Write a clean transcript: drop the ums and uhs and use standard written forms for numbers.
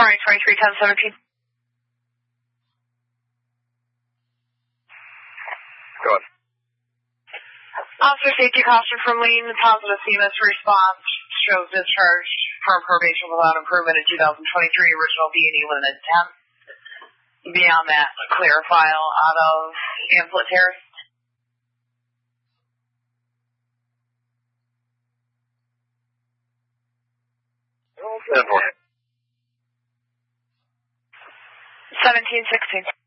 Morning, 231017. Go ahead. Officer safety caution from Lean. Positive CMS response shows discharged from probation without improvement in 2023. Original B&E with an attempt. Beyond that, clear file out of Amplet Terrace. 1716.